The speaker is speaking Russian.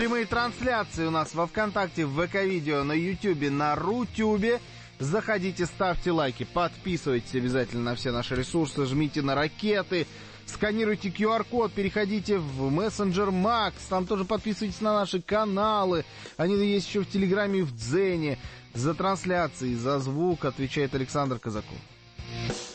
Прямые трансляции у нас во ВКонтакте, в ВК-видео, на Ютубе, на Рутюбе. Заходите, ставьте лайки, подписывайтесь обязательно на все наши ресурсы, жмите на ракеты, сканируйте QR-код, переходите в мессенджер Макс, там тоже подписывайтесь на наши каналы. Они есть еще в Телеграме и в Дзене. За трансляции, за звук отвечает Александр Казаков.